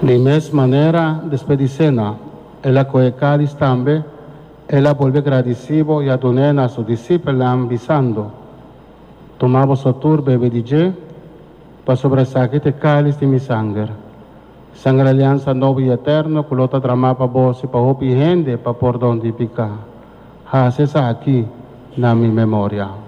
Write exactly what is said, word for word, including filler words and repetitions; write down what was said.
De mesma maneira, depois de cena, ela coe cáliz também, ela volve agradecido e adonena a seus discípulos, avisando: tomava sua turba e bedige, para sobressaque te cáliz de mi sangue. Sangue aliança nova e eterna, colota tramapa voce para hopi gente, para perdão de picar. Hace aqui na minha memória.